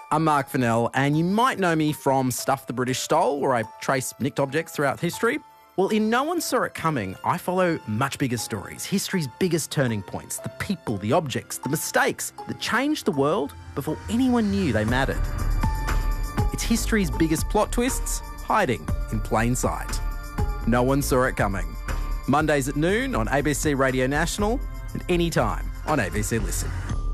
I'm Mark Fennell, and you might know me from Stuff the British Stole, where I trace nicked objects throughout history. Well, in No One Saw It Coming, I follow much bigger stories, history's biggest turning points, the people, the objects, the mistakes that changed the world before anyone knew they mattered. It's history's biggest plot twists, hiding in plain sight. No One Saw It Coming. Mondays at noon on ABC Radio National and anytime on ABC Listen.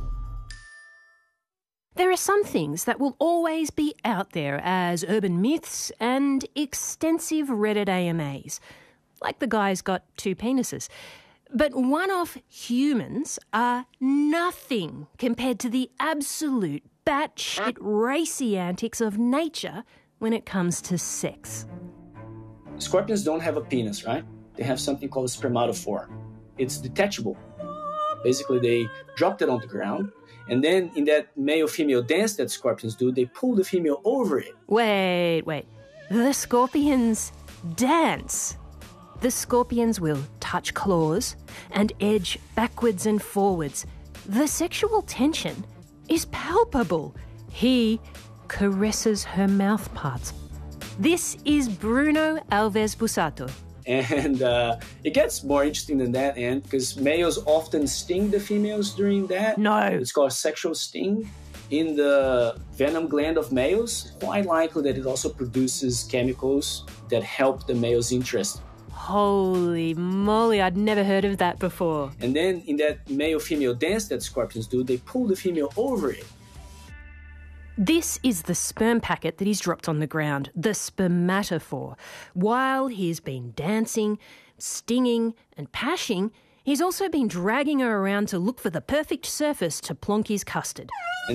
There are some things that will always be out there as urban myths and extensive Reddit AMAs, like the guy's got two penises. But one-off humans are nothing compared to the absolute batshit racy antics of nature when it comes to sex. Scorpions don't have a penis, right? They have something called a spermatophore. It's detachable. Basically, they dropped it on the ground, and then in that male-female dance that scorpions do, they pull the female over it. Wait. The scorpions dance. The scorpions will touch claws and edge backwards and forwards. The sexual tension is palpable. He caresses her mouth parts. This is Bruno Alves Bussato. And it gets more interesting than that, and because males often sting the females during that. No. It's called sexual sting. In the venom gland of males, quite likely that it also produces chemicals that help the male's interest. Holy moly, I'd never heard of that before. And then in that male-female dance that scorpions do, they pull the female over it. This is the sperm packet that he's dropped on the ground, the spermatophore. While he's been dancing, stinging and pashing, he's also been dragging her around to look for the perfect surface to plonk his custard.